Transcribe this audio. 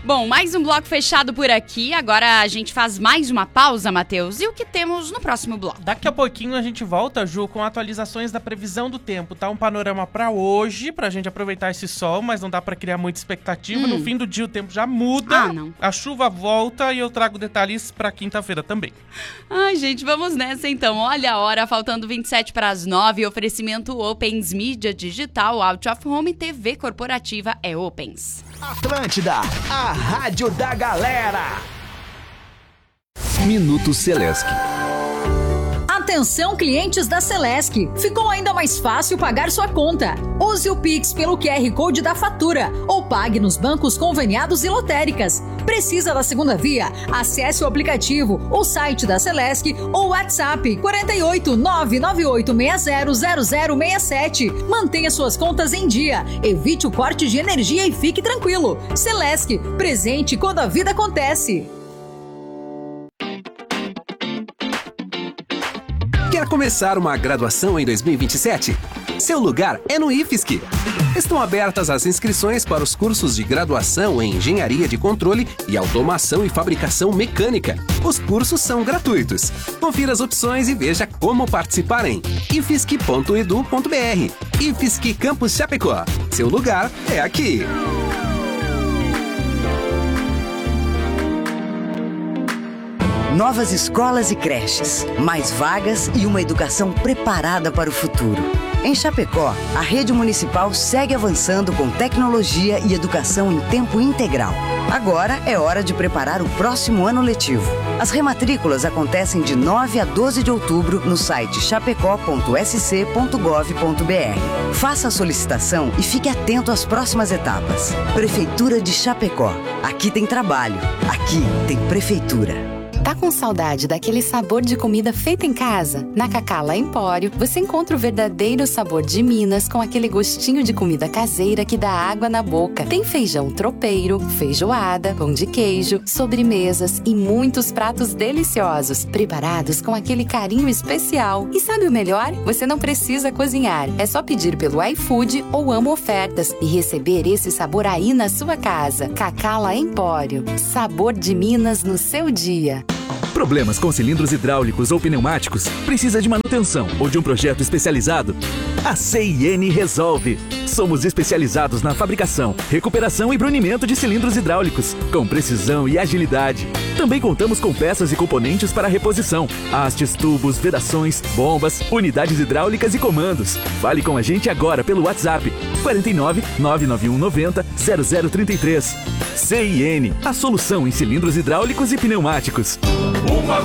Bom, mais um bloco fechado por aqui. Agora a gente faz mais uma pausa, Matheus. E o que temos no próximo bloco? Daqui a pouquinho a gente volta, Ju, com atualizações da previsão do tempo. Tá um panorama pra hoje, pra gente aproveitar esse sol, mas não dá pra criar muita expectativa. No fim do dia o tempo já muda. Não. A chuva volta e eu trago detalhes pra quinta-feira também. Ai, gente, vamos nessa então. Olha a hora, faltando 27 para as 9. Oferecimento Opens Mídia Digital, Out of Home, TV corporativa é Opens. Atlântida, a rádio da galera. Minuto Celesc. Atenção, clientes da Celesc. Ficou ainda mais fácil pagar sua conta. Use o Pix pelo QR Code da fatura ou pague nos bancos conveniados e lotéricas. Precisa da segunda via? Acesse o aplicativo, o site da Celesc ou WhatsApp 48 998600067. Mantenha suas contas em dia. Evite o corte de energia e fique tranquilo. Celesc, presente quando a vida acontece. Quer começar uma graduação em 2027? Seu lugar é no IFSC. Estão abertas as inscrições para os cursos de graduação em Engenharia de Controle e Automação e Fabricação Mecânica. Os cursos são gratuitos. Confira as opções e veja como participar em ifsc.edu.br. IFSC Campus Chapecó. Seu lugar é aqui. Novas escolas e creches, mais vagas e uma educação preparada para o futuro. Em Chapecó, a rede municipal segue avançando com tecnologia e educação em tempo integral. Agora é hora de preparar o próximo ano letivo. As rematrículas acontecem de 9 a 12 de outubro no site chapecó.sc.gov.br. Faça a solicitação e fique atento às próximas etapas. Prefeitura de Chapecó. Aqui tem trabalho. Aqui tem prefeitura. Tá com saudade daquele sabor de comida feita em casa? Na Cacala Empório, você encontra o verdadeiro sabor de Minas com aquele gostinho de comida caseira que dá água na boca. Tem feijão tropeiro, feijoada, pão de queijo, sobremesas e muitos pratos deliciosos, preparados com aquele carinho especial. E sabe o melhor? Você não precisa cozinhar. É só pedir pelo iFood ou Amo Ofertas e receber esse sabor aí na sua casa. Cacala Empório. Sabor de Minas no seu dia. Problemas com cilindros hidráulicos ou pneumáticos? Precisa de manutenção ou de um projeto especializado? A CIN resolve. Somos especializados na fabricação, recuperação e brunimento de cilindros hidráulicos, com precisão e agilidade. Também contamos com peças e componentes para reposição, hastes, tubos, vedações, bombas, unidades hidráulicas e comandos. Fale com a gente agora pelo WhatsApp 49 991 90 0033. CIN, a solução em cilindros hidráulicos e pneumáticos. Uma